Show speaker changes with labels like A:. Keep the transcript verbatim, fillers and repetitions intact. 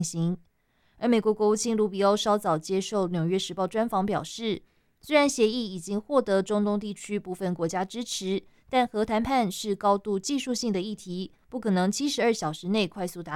A: 行。而美国国务卿卢比欧稍早接受《纽约时报》专访表示，虽然协议已经获得中东地区部分国家支持，但核谈判是高度技术性的议题，不可能七十二小时内快速达